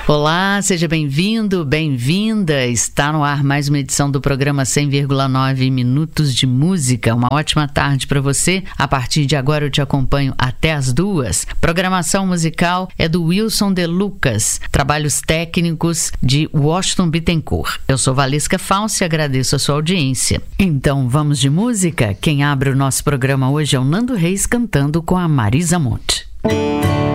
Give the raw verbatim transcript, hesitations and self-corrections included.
Olá, seja bem-vindo, bem-vinda. Está no ar mais uma edição do programa cem vírgula nove Minutos de Música. Uma ótima tarde para você. A partir de agora eu te acompanho até as duas. Programação musical é do Wilson De Lucas. Trabalhos técnicos de Washington Bittencourt. Eu sou Valesca Falsi e agradeço a sua audiência. Então vamos de música? Quem abre o nosso programa hoje é o Nando Reis cantando com a Marisa Monte.